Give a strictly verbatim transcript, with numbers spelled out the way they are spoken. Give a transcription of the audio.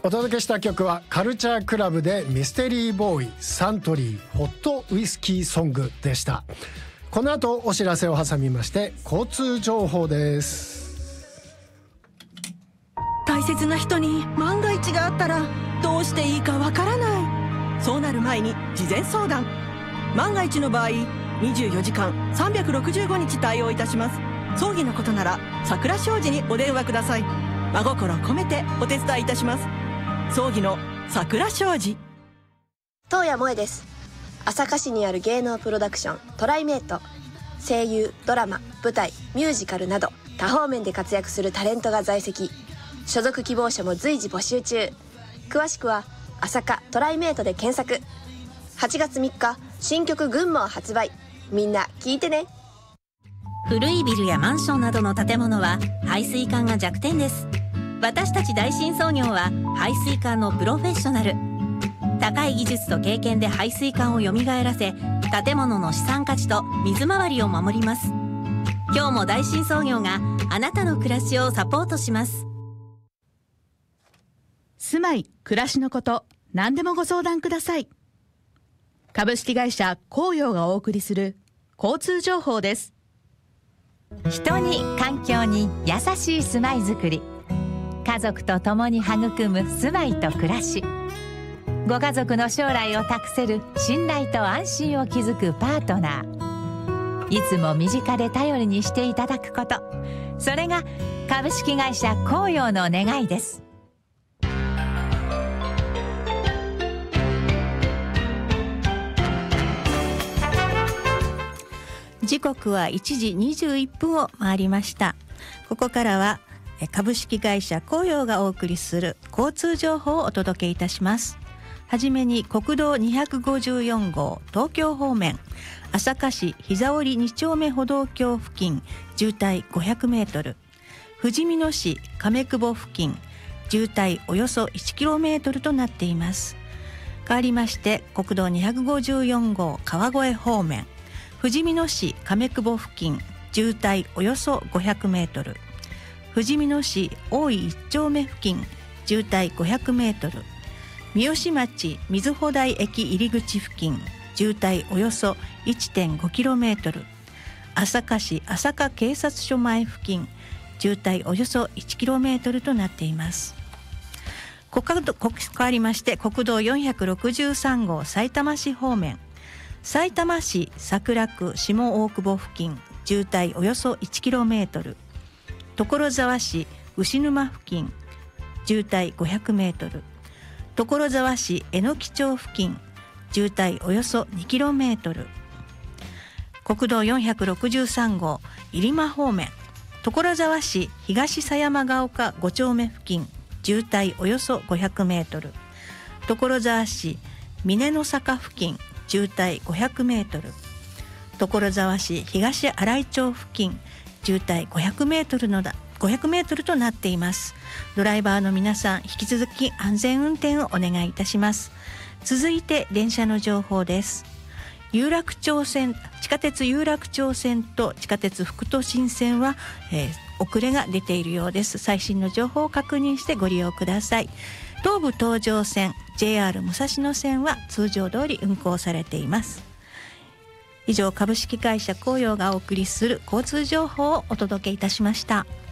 お届けした曲はカルチャークラブでミステリーボーイサントリーホットウイスキーソングでした。この後お知らせを挟みまして交通情報です。 大切な人に万が一があったらどうしていいかわからない。そうなる前に事前相談。万が一の場合にじゅうよじかんさんびゃくろくじゅうごにち対応いたします。葬儀のことなら桜商事にお電話ください。真心込めてお手伝いいたします。葬儀の桜商事。 東谷萌です。朝霞市にある芸能プロダクショントライメイト。声優、ドラマ、舞台、ミュージカルなど多方面で活躍するタレントが在籍。所属希望者も随時募集中。詳しくは朝霞トライメイトで検索。はちがつみっか新曲群馬を発売。みんな聞いてね。 古いビルやマンションなどの建物は排水管が弱点です。私たち大新創業は排水管のプロフェッショナル。高い技術と経験で排水管を蘇らせ、建物の資産価値と水回りを守ります。今日も大新創業があなたの暮らしをサポートします。 住まい、暮らしのこと、何でもご相談ください。株式会社光陽がお送りする交通情報です。 人に環境に優しい住まいづくり。家族と共に育む住まいと暮らし。ご家族の将来を託せる信頼と安心を築くパートナー。いつも身近で頼りにしていただくこと、それが株式会社光陽の願いです。 時刻はいちじにじゅういっぷんを回りました。ここからは株式会社光陽がお送りする交通情報をお届けいたします。はじめに国道にひゃくごじゅうよんごう東京方面朝霞市膝折に丁目歩道橋付近渋滞ごひゃくメートル、ふじみ野市亀久保付近渋滞およそいちキロメートルとなっています。変わりまして国道にひゃくごじゅうよんごう川越方面ふじみ野市亀久保付近渋滞およそごひゃくメートル、ふじみ野市大井一丁目付近渋滞ごひゃくメートル、三好町瑞穂台駅入口付近渋滞およそ いってんごキロメートル、朝霞市朝霞警察署前付近渋滞およそいちキロメートルとなっています。ここ変わりまして国道よんひゃくろくじゅうさんごうさいたま市方面さいたま市桜区下大久保付近渋滞およそいちキロメートル、所沢市牛沼付近渋滞ごひゃくメートル、所沢市榎木町付近渋滞およそにキロメートル、国道よんひゃくろくじゅうさんごう入間方面所沢市東狭山ヶ丘ご丁目付近渋滞およそごひゃくメートル、所沢市峰の坂付近渋滞ごひゃくメートル、所沢市東新井町付近渋滞ごひゃくメートルのだごひゃくメートルとなっています。ドライバーの皆さん引き続き安全運転をお願いいたします。続いて電車の情報です。有楽町線地下鉄有楽町線と地下鉄副都心線は、えー、遅れが出ているようです。最新の情報を確認してご利用ください。東武東上線 ジェイアール 武蔵野線は通常通り運行されています。以上株式会社光陽がお送りする交通情報をお届けいたしました。